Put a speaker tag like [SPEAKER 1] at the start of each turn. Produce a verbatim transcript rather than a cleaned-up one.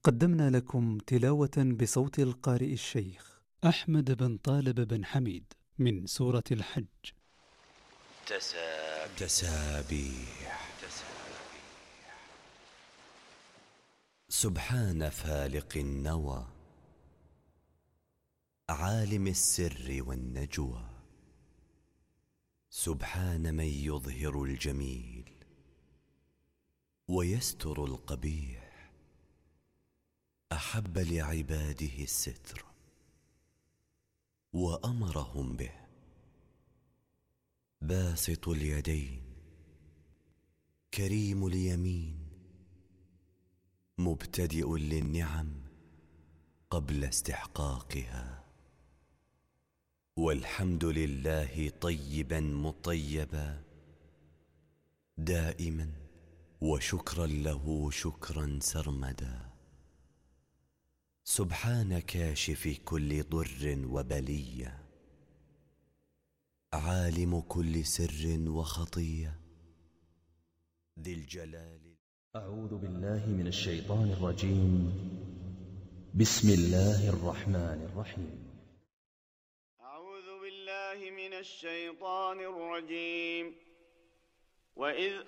[SPEAKER 1] قدمنا لكم تلاوة بصوت القارئ الشيخ أحمد بن طالب بن حميد من سورة الحج.
[SPEAKER 2] تسابيح, تسابيح. تسابيح. سبحان فالق النوى، عالم السر والنجوى. سبحان من يظهر الجميل ويستر القبيح، أحب لعباده الستر وأمرهم به. باسط اليدين، كريم اليمين، مبتدئ للنعم قبل استحقاقها. والحمد لله طيبا مطيبا دائما، وشكرا له شكرا سرمدا. سبحان كاشف كل ضر وبلية، عالم كل سر وخطية، ذي الجلال.
[SPEAKER 3] أعوذ بالله من الشيطان الرجيم. بسم الله الرحمن الرحيم.
[SPEAKER 4] أعوذ بالله من الشيطان الرجيم. وإذ